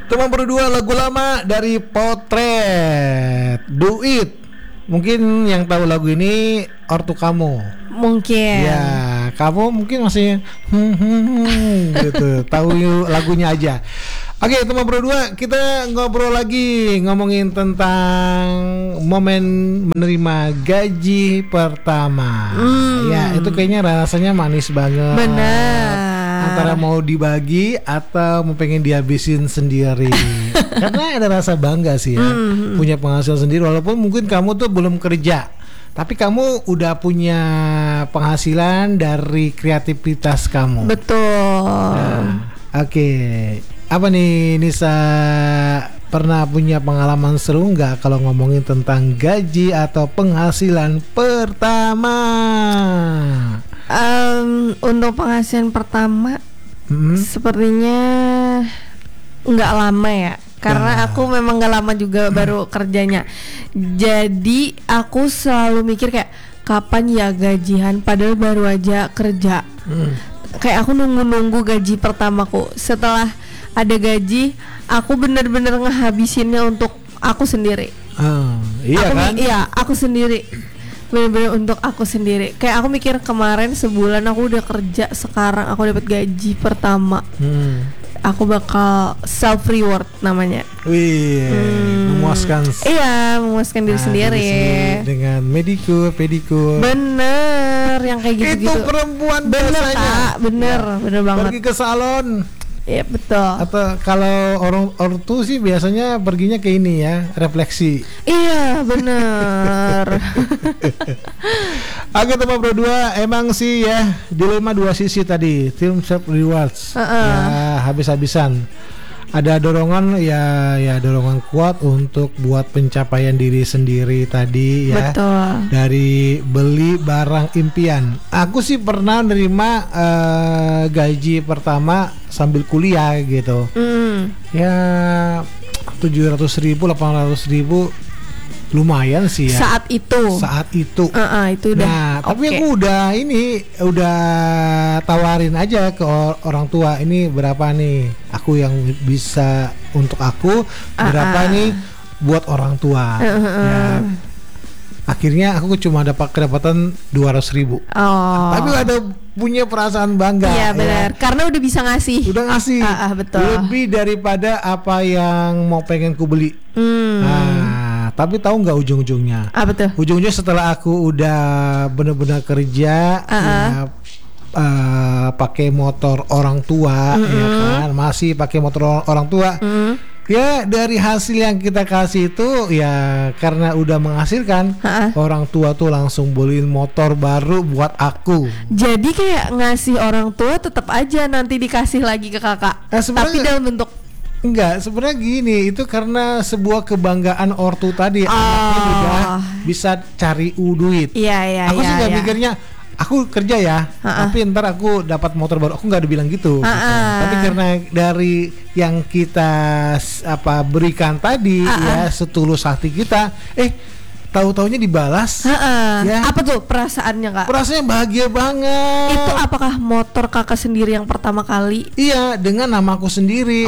Teman berdua, lagu lama dari Potret, Do It. Mungkin yang tahu lagu ini ortu kamu. Mungkin. Ya, kamu mungkin masih gitu. Tahu lagunya aja. Oke, teman berdua, kita ngobrol lagi, ngomongin tentang momen menerima gaji pertama. Ya, itu kayaknya rasanya manis banget. Benar. Antara mau dibagi atau mau pengen dihabisin sendiri. Karena ada rasa bangga sih ya, punya penghasilan sendiri. Walaupun mungkin kamu tuh belum kerja, tapi kamu udah punya penghasilan dari kreativitas kamu. Betul. Nah, oke. Apa nih Nisa, pernah punya pengalaman seru nggak kalau ngomongin tentang gaji atau penghasilan pertama? Untuk penghasilan pertama sepertinya nggak lama ya, karena aku memang nggak lama juga baru kerjanya. Jadi aku selalu mikir kayak kapan ya gajian, padahal baru aja kerja. Kayak aku nunggu gaji pertamaku. Setelah ada gaji, aku bener-bener ngehabisinnya untuk aku sendiri. Iya aku, kan? Iya, aku sendiri. Bener-bener untuk aku sendiri. Kayak aku mikir kemarin sebulan aku udah kerja, sekarang aku dapat gaji pertama. Aku bakal self reward namanya. Wih, memuaskan. Iya, memuaskan diri sendiri. Dengan pedicure. Bener, yang kayak gitu-gitu. Itu perempuan bener, biasanya. Kak, bener banget. Pergi ke salon. Iya betul. Atau kalau orang tuh sih biasanya perginya ke ini ya, refleksi. Iya bener. Oke teman berdua, emang sih ya dilema dua sisi tadi, tim self rewards. Ya habis-habisan. Ada dorongan ya dorongan kuat untuk buat pencapaian diri sendiri tadi ya. Betul. Dari beli barang impian. Aku sih pernah nerima gaji pertama sambil kuliah gitu. Ya 700.000, 800.000 lumayan sih ya. Saat itu. Itu udah. Nah, tapi aku udah tawarin aja ke orang tua, ini berapa nih? Aku yang bisa untuk aku, berapa nih buat orang tua. Ya, akhirnya aku cuma dapat kedapatan 200.000. Tapi ada punya perasaan bangga. Iya benar, karena udah bisa ngasih. Udah ngasih. Betul. Lebih daripada apa yang mau pengen ku beli. Nah, tapi tahu nggak ujung-ujungnya? Betul. Ujungnya setelah aku udah benar-benar kerja, pakai motor orang tua, ya kan, masih pakai motor orang tua. Ya dari hasil yang kita kasih itu ya karena udah menghasilkan, orang tua tuh langsung beliin motor baru buat aku. Jadi kayak ngasih orang tua tetap aja nanti dikasih lagi ke kakak. Tapi dalam bentuk enggak, sebenarnya gini, itu karena sebuah kebanggaan ortu tadi, anaknya udah bisa cari duit. Iya. Aku sih nggak mikirnya aku kerja ya, tapi ntar aku dapat motor baru. Aku nggak ada bilang gitu. Tapi karena dari yang kita berikan tadi ya, setulus hati kita, tahu-taunya dibalas. Ya. Apa tuh perasaannya kak? Perasaannya bahagia banget. Itu apakah motor kakak sendiri yang pertama kali? Iya, dengan namaku sendiri.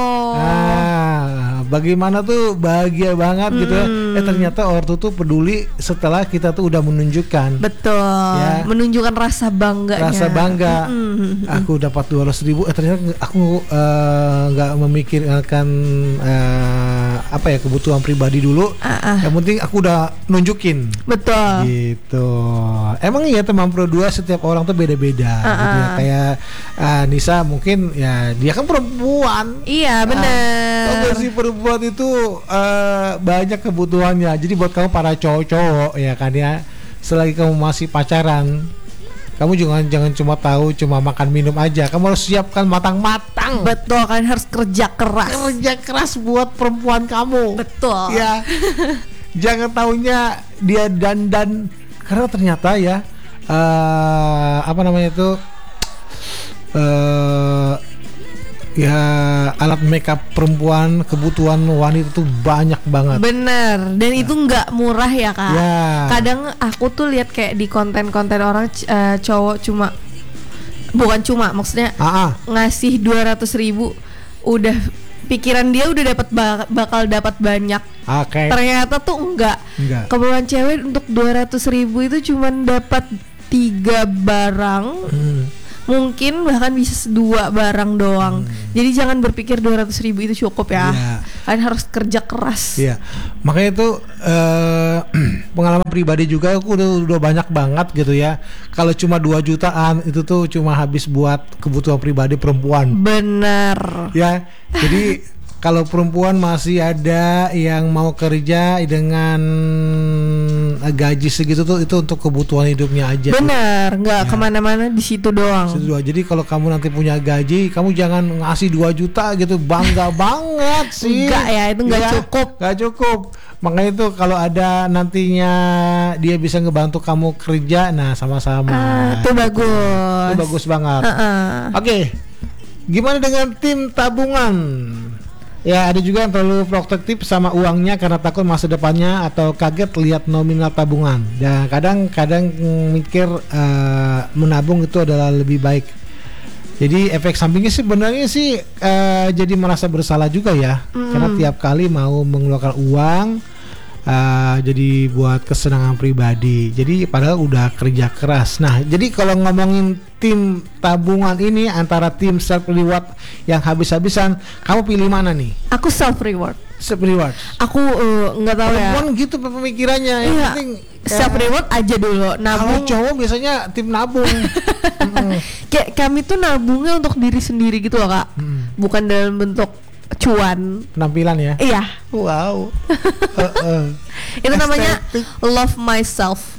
Nah, bagaimana tuh bahagia banget gitu ya. Ternyata ortu tuh peduli setelah kita tuh udah menunjukkan. Betul. Ya. Menunjukkan rasa bangganya. Rasa bangga. Aku dapat 200.000. Ternyata aku nggak memikirkan kebutuhan pribadi dulu. Yang penting aku udah nunjukin. Betul. Gitu. Emang ya teman pro 2 setiap orang tuh beda-beda. Gitu ya. Kayak Nisa mungkin ya dia kan perempuan. Iya benar. Kalau si perempuan itu banyak kebutuhannya. Jadi buat kamu para cowok-cowok ya kan ya, selagi kamu masih pacaran, kamu jangan cuma tahu cuma makan minum aja. Kamu harus siapkan matang-matang. Betul kan, harus kerja keras. Kerja keras buat perempuan kamu. Betul. Ya. Jangan taunya dia dandan, karena ternyata ya ya alat makeup perempuan, kebutuhan wanita tuh banyak banget. Bener. Dan itu nggak murah ya kak. Ya. Kadang aku tuh lihat kayak di konten-konten orang cowok maksudnya ngasih 200.000 udah pikiran dia udah bakal dapat banyak. Oke. Ternyata tuh enggak. Kemauan cewek untuk 200.000 itu cuman dapat 3 barang. Mungkin bahkan bisa 2 barang doang. Jadi jangan berpikir 200.000 itu cukup ya. Kalian harus kerja keras. Iya. Makanya itu pengalaman pribadi juga aku udah banyak banget gitu ya. Kalau cuma 2 jutaan itu tuh cuma habis buat kebutuhan pribadi perempuan. Benar. Ya. Jadi kalau perempuan masih ada yang mau kerja dengan gaji segitu tuh itu untuk kebutuhan hidupnya aja. Benar, nggak kemana-mana di situ doang. Jadi kalau kamu nanti punya gaji, kamu jangan ngasih 2 juta gitu, bangga banget sih. Enggak ya, itu nggak cukup. Nggak cukup. Makanya itu kalau ada nantinya dia bisa ngebantu kamu kerja, nah sama-sama. Itu bagus. Itu bagus banget. Oke. Gimana dengan tim tabungan? Ya ada juga yang terlalu protektif sama uangnya karena takut masa depannya atau kaget lihat nominal tabungan. Dan kadang-kadang mikir menabung itu adalah lebih baik. Jadi efek sampingnya sih sebenarnya sih jadi merasa bersalah juga ya. Karena tiap kali mau mengeluarkan uang jadi buat kesenangan pribadi. Jadi padahal udah kerja keras. Nah, jadi kalau ngomongin tim tabungan ini antara tim self reward yang habis-habisan, kamu pilih mana nih? Aku self reward. Self reward. Aku nggak tahu ya. Perempuan gitu pemikirannya. Yang penting self reward aja dulu. Kalau Nabung. cowok biasanya tim nabung. Kayak kami tuh nabungnya untuk diri sendiri gitu loh Kak. Bukan dalam bentuk cuan. Penampilan ya. Iya. Wow. Itu namanya love myself.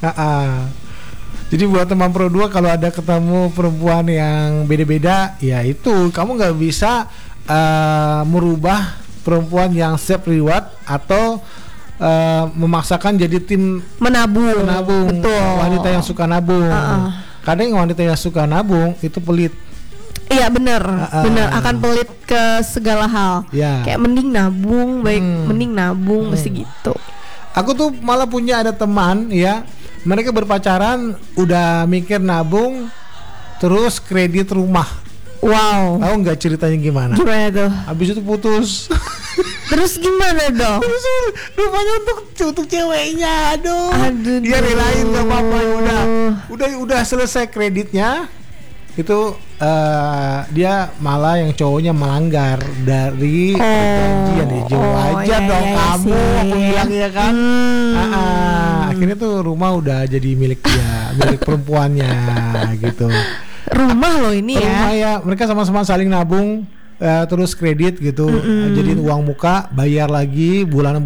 Jadi buat teman Pro 2 kalau ada ketemu perempuan yang beda-beda, ya itu kamu nggak bisa merubah perempuan yang self reward atau memaksakan jadi tim menabung. Betul. Wanita yang suka nabung. Kadang wanita yang suka nabung itu pelit. Iya benar, akan pelit ke segala hal. Kayak mending nabung, mending nabung mesti gitu. Aku tuh malah punya ada teman ya, mereka berpacaran udah mikir nabung, terus kredit rumah. Wow. Tahu nggak ceritanya gimana? Gimana tuh? Habis itu putus. Terus gimana dong? Terus rupanya untuk ceweknya, aduh. Dia Aduh. relain nggak apa-apa, udah selesai kreditnya. Itu dia malah yang cowoknya melanggar dari perjanjian ya. Jauh aja dong kamu, aku bilang ya kan. Akhirnya tuh rumah udah jadi milik dia, milik perempuannya gitu. Rumah loh ini rumah ya. Mereka sama-sama saling nabung. Terus kredit gitu, jadiin uang muka, bayar lagi bulanan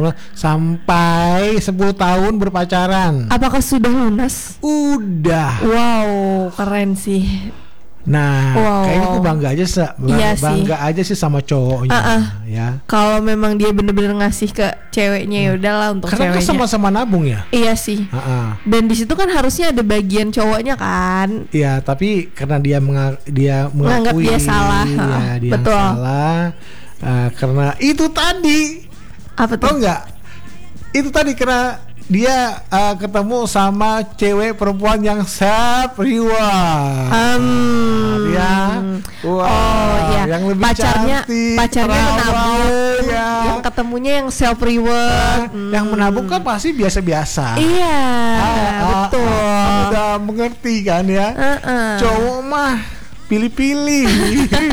sampai 10 tahun berpacaran. Apakah sudah lunas? Udah. Wow, keren sih. Nah, kayaknya aku bangga aja sih sama cowoknya ya. Kalau memang dia bener-bener ngasih ke ceweknya ya udahlah untuk karena ceweknya. Karena sama-sama nabung ya. Iya sih. Dan di situ kan harusnya ada bagian cowoknya kan. Iya, tapi karena dia menganggap mengakui dia salah. Ya, dia betul. Salah. Karena itu tadi. Apa tuh? Tahu nggak? Itu tadi karena dia ketemu sama cewek perempuan yang self reward. Yang lebih cantik, pacarnya menabung, yang ketemunya yang self reward. Yang menabung kan pasti biasa-biasa. Iya, betul. Udah mengerti kan ya. Cowok mah pilih-pilih.